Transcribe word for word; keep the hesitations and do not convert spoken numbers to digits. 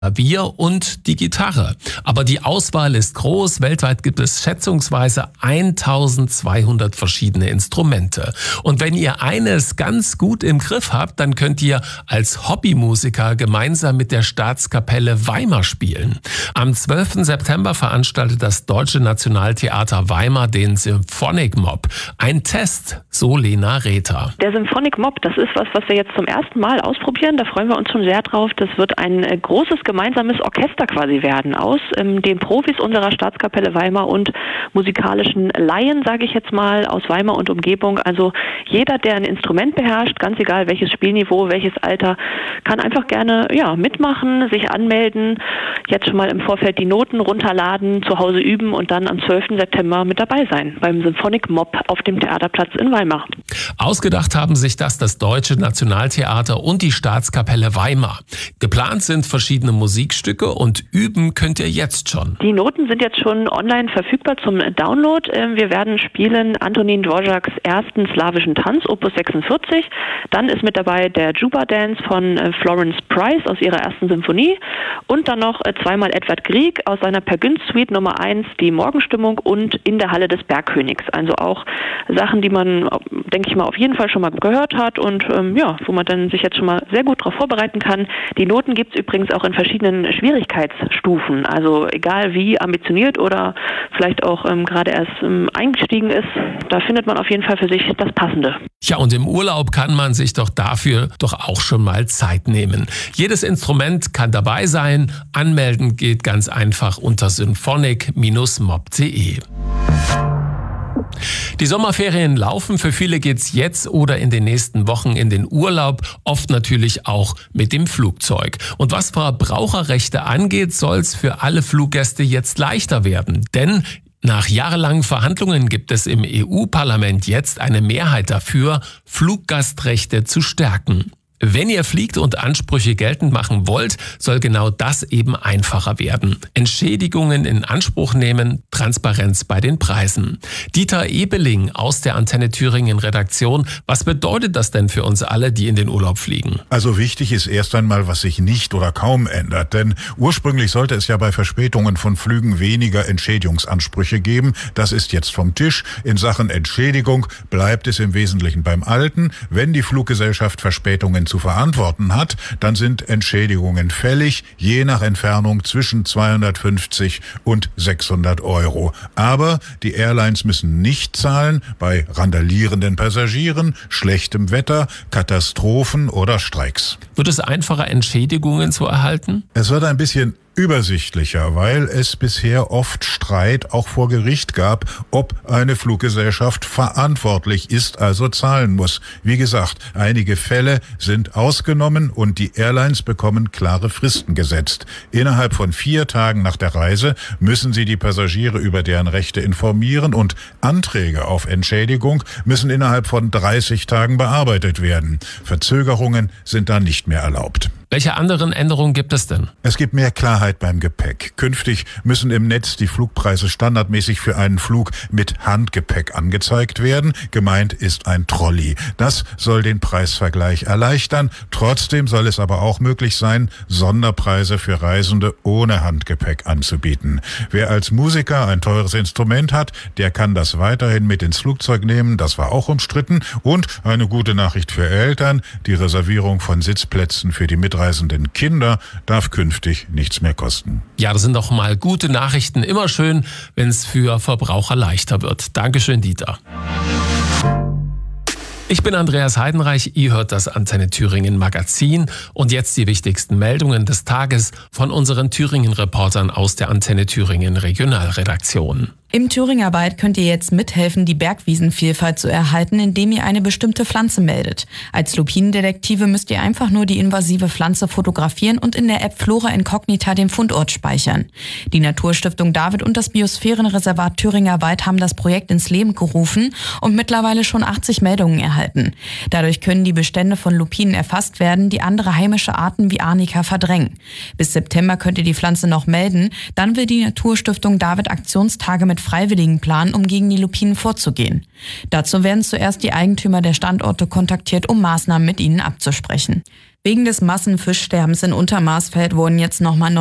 Klavier und die Gitarre. Aber die Auswahl ist groß. Weltweit gibt es schätzungsweise eintausendzweihundert verschiedene Instrumente. Und wenn ihr eines ganz gut im Griff habt, dann könnt ihr als Hobbymusiker gemeinsam mit der Staatskapelle Weimar spielen. Am zwölften September veranstaltet das Deutsche Nationaltheater Weimar den Symphonic Mob. Ein Test, so Lena Rether. Der Symphonic Mob, das ist was, was wir jetzt zum ersten Mal ausprobieren. Da freuen wir uns schon sehr drauf. Das wird ein äh, großes gemeinsames Orchester quasi werden aus ähm, den Profis unserer Staatskapelle Weimar und musikalischen Laien, sage ich jetzt mal, aus Weimar und Umgebung. Also jeder, der ein Instrument beherrscht, ganz egal welches Spielniveau, welches Alter, kann einfach gerne ja mitmachen, sich anmelden, jetzt schon mal im Vorfeld die Noten runterladen, zu Hause üben und dann am zwölften September mit dabei sein beim Symphonic Mob auf dem Theaterplatz in Weimar. Ausgedacht haben sich das das Deutsche Nationaltheater und die Staatskapelle Weimar. Geplant sind verschiedene Musikstücke und üben könnt ihr jetzt schon. Die Noten sind jetzt schon online verfügbar zum Download. Wir werden spielen Antonin Dvořáks ersten slawischen Tanz, Opus sechsundvierzig. Dann ist mit dabei der Juba Dance von Florence Price aus ihrer ersten Symphonie. Und dann noch zweimal Edvard Grieg aus seiner Per Gynt Suite Nummer eins, die Morgenstimmung und In der Halle des Bergkönigs. Also auch Sachen, die man, denke ich mal, auf jeden Fall schon mal gehört hat und ähm, ja, wo man dann sich jetzt schon mal sehr gut darauf vorbereiten kann. Die Noten gibt es übrigens auch in verschiedenen Schwierigkeitsstufen. Also egal wie ambitioniert oder vielleicht auch ähm, gerade erst ähm, eingestiegen ist, da findet man auf jeden Fall für sich das Passende. Ja, und im Urlaub kann man sich doch dafür doch auch schon mal Zeit nehmen. Jedes Instrument kann dabei sein. Anmelden geht ganz einfach unter symphonic Bindestrich mob punkt de. Die Sommerferien laufen, für viele geht's jetzt oder in den nächsten Wochen in den Urlaub, oft natürlich auch mit dem Flugzeug. Und was Verbraucherrechte angeht, soll's für alle Fluggäste jetzt leichter werden, denn nach jahrelangen Verhandlungen gibt es im E U-Parlament jetzt eine Mehrheit dafür, Fluggastrechte zu stärken. Wenn ihr fliegt und Ansprüche geltend machen wollt, soll genau das eben einfacher werden. Entschädigungen in Anspruch nehmen, Transparenz bei den Preisen. Dieter Ebeling aus der Antenne Thüringen Redaktion. Was bedeutet das denn für uns alle, die in den Urlaub fliegen? Also wichtig ist erst einmal, was sich nicht oder kaum ändert. Denn ursprünglich sollte es ja bei Verspätungen von Flügen weniger Entschädigungsansprüche geben. Das ist jetzt vom Tisch. In Sachen Entschädigung bleibt es im Wesentlichen beim Alten. Wenn die Fluggesellschaft Verspätungen zu verantworten hat, dann sind Entschädigungen fällig, je nach Entfernung zwischen zweihundertfünfzig und sechshundert Euro. Aber die Airlines müssen nicht zahlen bei randalierenden Passagieren, schlechtem Wetter, Katastrophen oder Streiks. Wird es einfacher, Entschädigungen zu erhalten? Es wird ein bisschen übersichtlicher, weil es bisher oft Streit auch vor Gericht gab, ob eine Fluggesellschaft verantwortlich ist, also zahlen muss. Wie gesagt, einige Fälle sind ausgenommen und die Airlines bekommen klare Fristen gesetzt. Innerhalb von vier Tagen nach der Reise müssen sie die Passagiere über deren Rechte informieren und Anträge auf Entschädigung müssen innerhalb von dreißig Tagen bearbeitet werden. Verzögerungen sind dann nicht mehr erlaubt. Welche anderen Änderungen gibt es denn? Es gibt mehr Klarheit beim Gepäck. Künftig müssen im Netz die Flugpreise standardmäßig für einen Flug mit Handgepäck angezeigt werden. Gemeint ist ein Trolley. Das soll den Preisvergleich erleichtern. Trotzdem soll es aber auch möglich sein, Sonderpreise für Reisende ohne Handgepäck anzubieten. Wer als Musiker ein teures Instrument hat, der kann das weiterhin mit ins Flugzeug nehmen. Das war auch umstritten. Und eine gute Nachricht für Eltern: Die Reservierung von Sitzplätzen für die Mitreisenden Reisenden Kinder darf künftig nichts mehr kosten. Ja, das sind doch mal gute Nachrichten. Immer schön, wenn es für Verbraucher leichter wird. Dankeschön, Dieter. Ich bin Andreas Heidenreich, ihr hört das Antenne Thüringen Magazin und jetzt die wichtigsten Meldungen des Tages von unseren Thüringen-Reportern aus der Antenne Thüringen Regionalredaktion. Im Thüringer Wald könnt ihr jetzt mithelfen, die Bergwiesenvielfalt zu erhalten, indem ihr eine bestimmte Pflanze meldet. Als Lupinendetektive müsst ihr einfach nur die invasive Pflanze fotografieren und in der App Flora Incognita den Fundort speichern. Die Naturstiftung David und das Biosphärenreservat Thüringer Wald haben das Projekt ins Leben gerufen und mittlerweile schon achtzig Meldungen erhalten. Dadurch können die Bestände von Lupinen erfasst werden, die andere heimische Arten wie Arnika verdrängen. Bis September könnt ihr die Pflanze noch melden, dann will die Naturstiftung David Aktionstage mit mit Freiwilligen planen, um gegen die Lupinen vorzugehen. Dazu werden zuerst die Eigentümer der Standorte kontaktiert, um Maßnahmen mit ihnen abzusprechen. Wegen des Massenfischsterbens in Untermarsfeld wurden jetzt nochmal